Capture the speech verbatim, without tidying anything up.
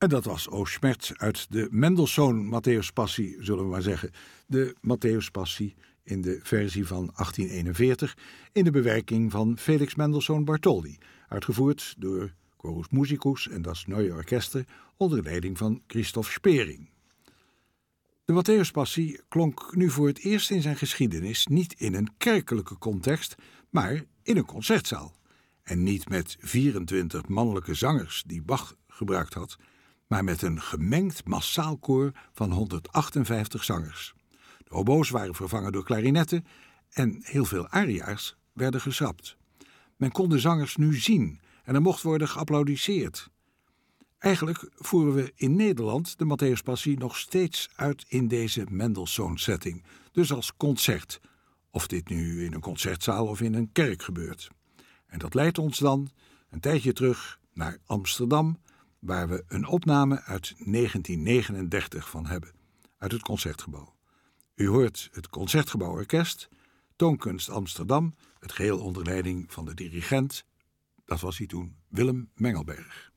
En dat was O Schmerz uit de Mendelssohn Matthäuspassie, zullen we maar zeggen. De Matthäuspassie in de versie van achttien eenenveertig in de bewerking van Felix Mendelssohn Bartholdy, uitgevoerd door Chorus Musicus en das Neue Orchester onder leiding van Christoph Spering. De Matthäuspassie klonk nu voor het eerst in zijn geschiedenis niet in een kerkelijke context, maar in een concertzaal. En niet met vierentwintig mannelijke zangers die Bach gebruikt had, maar met een gemengd massaal koor van honderdachtenvijftig zangers. De obo's waren vervangen door klarinetten en heel veel aria's werden geschrapt. Men kon de zangers nu zien en er mocht worden geapplaudisseerd. Eigenlijk voeren we in Nederland de Matthäuspassie nog steeds uit in deze Mendelssohn-setting, dus als concert, of dit nu in een concertzaal of in een kerk gebeurt. En dat leidt ons dan een tijdje terug naar Amsterdam, waar we een opname uit negentien negenendertig van hebben, uit het Concertgebouw. U hoort het Concertgebouworkest, Toonkunst Amsterdam, het geheel onder leiding van de dirigent, dat was hij toen, Willem Mengelberg.